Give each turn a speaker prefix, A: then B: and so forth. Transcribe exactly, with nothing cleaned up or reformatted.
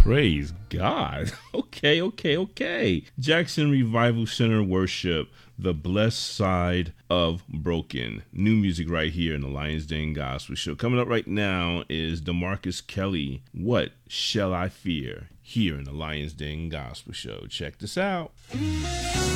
A: Praise God. Okay, okay, okay. Jackson Revival Center worship, The Blessed Side of Broken. New music right here in the Lions Den Gospel Show. Coming up right now is DeMarcus Kelly, What Shall I Fear? Here in the Lions Den Gospel Show. Check this out.